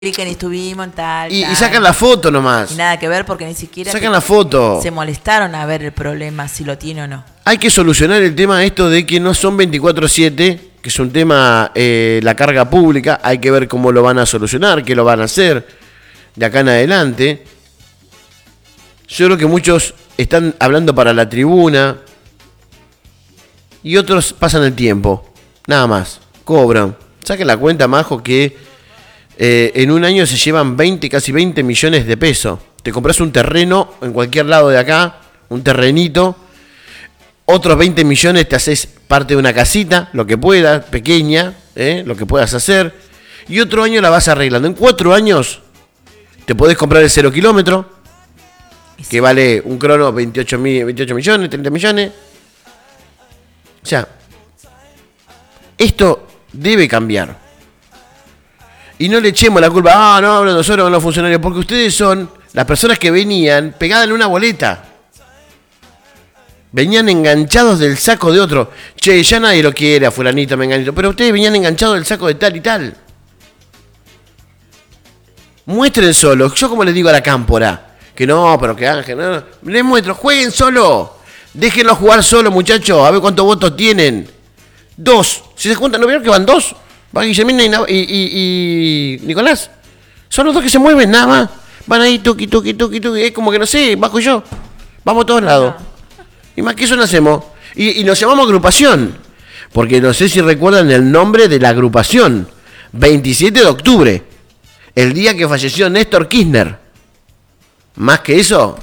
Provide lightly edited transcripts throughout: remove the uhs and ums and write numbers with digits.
que ni estuvimos en tal, y sacan la foto nomás. Y nada que ver porque ni siquiera sacan la foto. Se molestaron a ver el problema, si lo tiene o no. Hay que solucionar el tema esto de que no son 24/7, que es un tema, la carga pública. Hay que ver cómo lo van a solucionar, qué lo van a hacer de acá en adelante. Yo creo que muchos están hablando para la tribuna y otros pasan el tiempo, nada más, cobran. Saquen la cuenta, Majo, que en un año se llevan casi 20 millones de pesos. Te compras un terreno en cualquier lado de acá, un terrenito, otros 20 millones te haces parte de una casita, lo que puedas, pequeña, lo que puedas hacer, y otro año la vas arreglando. En 4 años te podés comprar el 0 kilómetro, que vale un crono 28 millones, 30 millones. O sea, esto debe cambiar. Y no le echemos la culpa, no, nosotros son los funcionarios, porque ustedes son las personas que venían pegadas en una boleta. Venían enganchados del saco de otro. Che, ya nadie lo quiere a fulanito, menganito, pero ustedes venían enganchados del saco de tal y tal. Muestren solo. Yo como les digo a la cámpora, que no, pero que hagan, que no. Les muestro, jueguen solo. Déjenlos jugar solo, muchachos, a ver cuántos votos tienen. 2. Si se juntan, ¿no vieron que van 2? Va Guillermina y Nicolás. Son los 2 que se mueven, nada más. Van ahí, tuqui. Es como que no sé, bajo yo. Vamos a todos lados. Y más que eso no hacemos. Y nos llamamos agrupación. Porque no sé si recuerdan el nombre de la agrupación. 27 de octubre. El día que falleció Néstor Kirchner. Más que eso.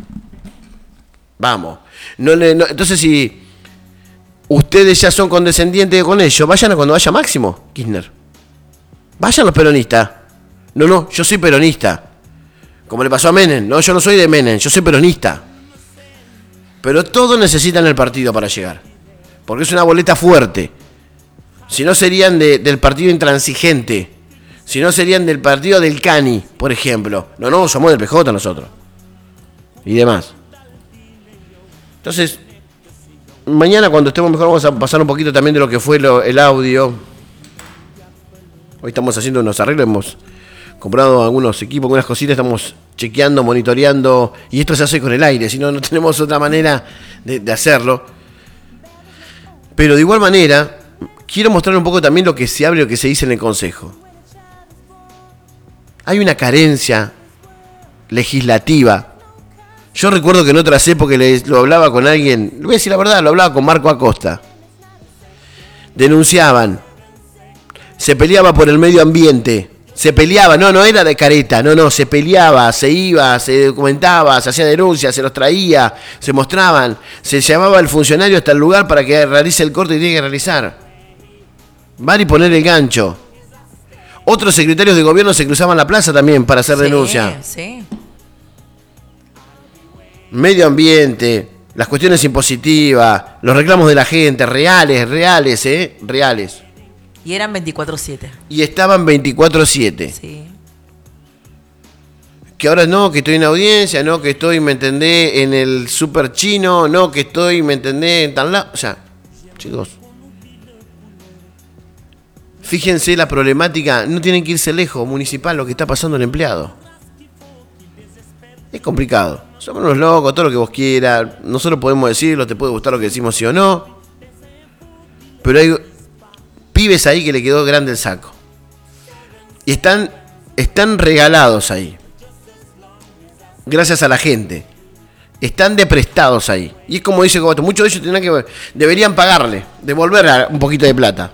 Vamos. Entonces, si ustedes ya son condescendientes con ellos, vayan a cuando vaya Máximo Kirchner. Vayan los peronistas. No, yo soy peronista. Como le pasó a Menem. No, yo no soy de Menem, yo soy peronista. Pero todos necesitan el partido para llegar. Porque es una boleta fuerte. Si no serían del partido intransigente. Si no serían del partido del Cani, por ejemplo. No, somos del PJ nosotros. Y demás. Entonces, mañana cuando estemos mejor vamos a pasar un poquito también de lo que fue el audio. Hoy estamos haciendo unos arreglos, hemos comprado algunos equipos, algunas cositas, estamos chequeando, monitoreando, y esto se hace con el aire, si no, no tenemos otra manera de hacerlo. Pero de igual manera, quiero mostrar un poco también lo que se habla y lo que se dice en el Consejo. Hay una carencia legislativa. Yo recuerdo que en otras épocas lo hablaba con alguien, le voy a decir la verdad, lo hablaba con Marco Acosta. Denunciaban, se peleaba por el medio ambiente, se peleaba, no era de careta, se peleaba, se iba, se documentaba, se hacía denuncias, se los traía, se mostraban, se llamaba al funcionario hasta el lugar para que realice el corte que tiene que realizar. Van y poner el gancho. Otros secretarios de gobierno se cruzaban la plaza también para hacer denuncia. Sí. Medio ambiente, las cuestiones impositivas, los reclamos de la gente, reales. Y eran 24/7. Y estaban 24/7. Sí. Que ahora no, que estoy en audiencia, no, que estoy, me entendés, en el super chino, no, que estoy, me entendés, en tal lado. O sea, chicos, fíjense la problemática, no tienen que irse lejos, municipal, lo que está pasando el empleado. Es complicado. Somos unos locos, todo lo que vos quieras. Nosotros podemos decirlo, te puede gustar lo que decimos sí o no. Pero hay pibes ahí que le quedó grande el saco. Y están regalados ahí. Gracias a la gente. Están deprestados ahí. Y es como dice Cobato, muchos de ellos deberían pagarle, devolver un poquito de plata.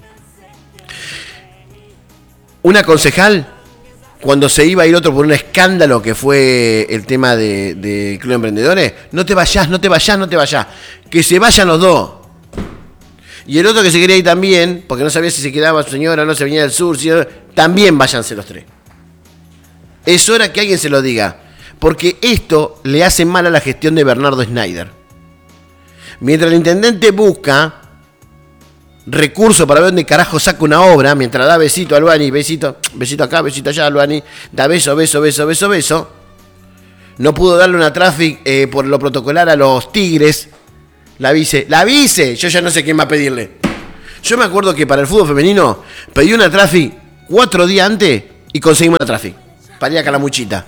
Una concejal, cuando se iba a ir otro por un escándalo que fue el tema de Club de Emprendedores, no te vayas, que se vayan los dos. Y el otro que se quería ir también, porque no sabía si se quedaba su señora o no, se venía del sur, también váyanse los 3. Es hora que alguien se lo diga, porque esto le hace mal a la gestión de Bernardo Schneider. Mientras el intendente busca recursos para ver dónde carajo saca una obra, mientras da besito a Albani, besito acá, besito allá a Albani, da beso, no pudo darle una traffic por lo protocolar a los Tigres. La vice, yo ya no sé quién va a pedirle. Yo me acuerdo que para el fútbol femenino pedí una traffic 4 días antes y conseguimos la Traffic para ir a Calamuchita.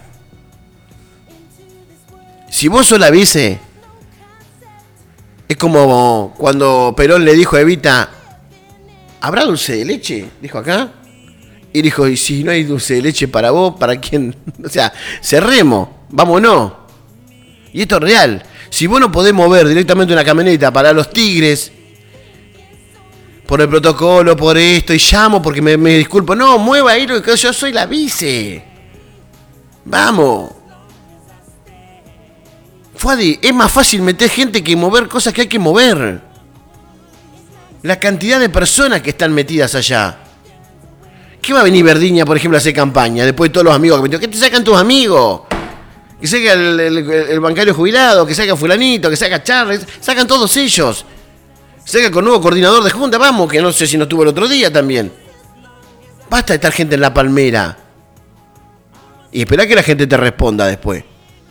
Si vos sos la vice, es como cuando Perón le dijo a Evita, ¿habrá dulce de leche? Dijo acá. Y dijo, y si no hay dulce de leche para vos, ¿para quién? O sea, cerremos, vámonos. Y esto es real. Si vos no podés mover directamente una camioneta para los Tigres, por el protocolo, por esto, y llamo porque me disculpo. No, mueva ahí, yo soy la vice. Vamos. Fuadi, es más fácil meter gente que mover cosas que hay que mover. La cantidad de personas que están metidas allá. ¿Qué va a venir Verdiña, por ejemplo, a hacer campaña? Después de todos los amigos que metió. ¿Qué te sacan tus amigos? Que saca el bancario jubilado, que saca fulanito, que saca Charles. Sacan todos ellos. Saca con nuevo coordinador de junta, vamos, que no sé si no estuvo el otro día también. Basta de estar gente en la palmera. Y esperá que la gente te responda después.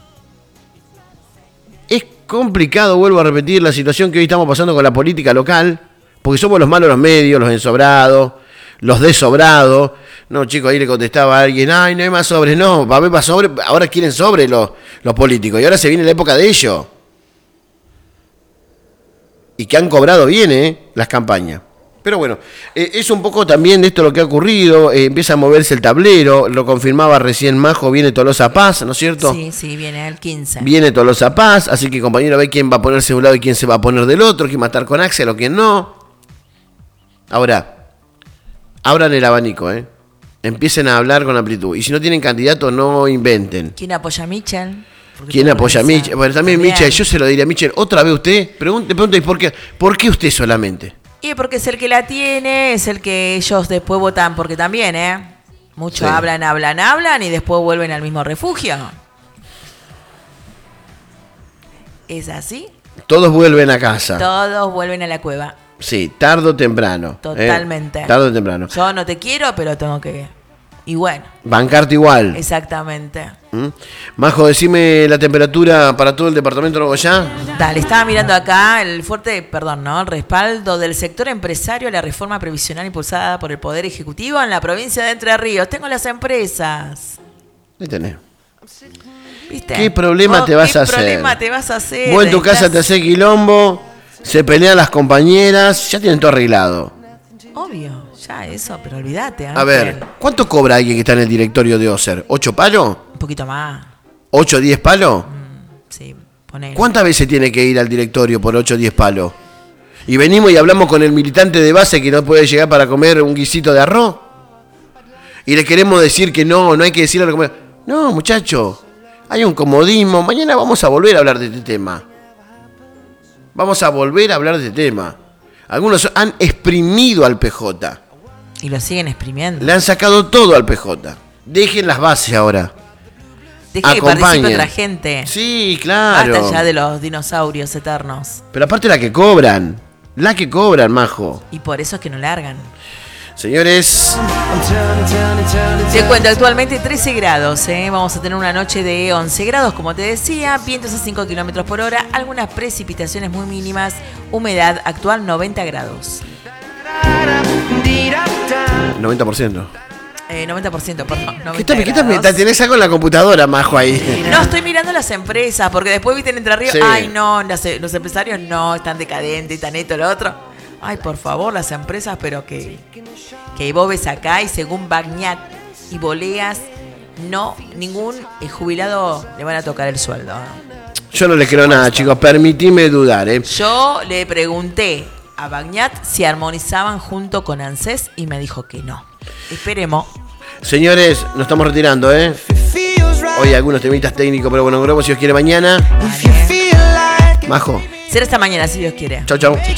Es complicado, vuelvo a repetir, la situación que hoy estamos pasando con la política local, porque somos los malos los medios, los ensobrados, los desobrados. No, chicos, ahí le contestaba a alguien, ay, no hay más sobres. No, va a haber más sobres, ahora quieren sobres los políticos, y ahora se viene la época de ellos. Y que han cobrado bien, las campañas. Pero bueno, es un poco también de esto lo que ha ocurrido, empieza a moverse el tablero, lo confirmaba recién Majo, viene Tolosa Paz, ¿no es cierto? Sí, viene el 15. Viene Tolosa Paz, así que compañero, ve quién va a ponerse de un lado y quién se va a poner del otro, quién va a estar con Axel o quién no. Ahora, abran el abanico, empiecen a hablar con amplitud. Y si no tienen candidato, no inventen. ¿Quién apoya a Michel? ¿Quién apoya a Michel? Bueno, también Michel, yo se lo diría a Michel, otra vez usted, pregunte, ¿por qué usted solamente? Y porque es el que la tiene, es el que ellos después votan, porque también, muchos Sí. hablan y después vuelven al mismo refugio. ¿Es así? Todos vuelven a casa. Todos vuelven a la cueva. Sí, tarde o temprano. Totalmente. Tarde o temprano. Yo no te quiero, pero tengo que... Y bueno, Bancarte igual. exactamente. Majo, decime la temperatura para todo el departamento de Nuevo Ya. Dale, estaba mirando acá el respaldo del sector empresario a la reforma previsional impulsada por el Poder Ejecutivo en la provincia de Entre Ríos. Tengo las empresas. Ahí tenés. ¿Viste? ¿Qué problema te vas a hacer? ¿Qué problema te vas a hacer? Vos en tu casa te haces quilombo, se pelean las compañeras, ya tienen todo arreglado. Obvio, ya eso, pero olvídate. A ver, ¿cuánto cobra alguien que está en el directorio de Oser? ¿8 palos? Un poquito más. ¿8 o 10 palos? Sí, ponele. ¿Cuántas veces tiene que ir al directorio por 8 o 10 palos? Y venimos y hablamos con el militante de base que no puede llegar para comer un guisito de arroz. Y le queremos decir que no hay que decirle a comer. No, muchacho, hay un comodismo. Mañana vamos a volver a hablar de este tema. Algunos han exprimido al PJ. Y lo siguen exprimiendo. Le han sacado todo al PJ. Dejen las bases ahora. Deja que participe otra gente. Sí, claro. Basta ya de los dinosaurios eternos. Pero aparte la que cobran, Majo. Y por eso es que no largan. Señores, Te cuento, actualmente 13 grados, Vamos a tener una noche de 11 grados, como te decía, vientos a 5 kilómetros por hora, algunas precipitaciones muy mínimas, humedad actual 90 grados. 90%. 90%, perdón. ¿Qué tal? grados. Tenés algo en la computadora, Majo, ahí? No, estoy mirando las empresas, porque después viste en Entre Ríos, Sí. ay no, los empresarios no, están decadentes, están esto, lo otro. Ay, por favor, las empresas, pero que vos ves acá y según Bagnat y Boleas, no, ningún jubilado le van a tocar el sueldo. Yo no les creo nada, chicos, permitime dudar, Yo le pregunté a Bagnat si armonizaban junto con ANSES y me dijo que no. Esperemos. Señores, nos estamos retirando, Hoy algunos temitas técnicos, pero bueno, nos vemos si Dios quiere mañana. Vale. Majo, Será esta mañana, si Dios quiere. chau, chau.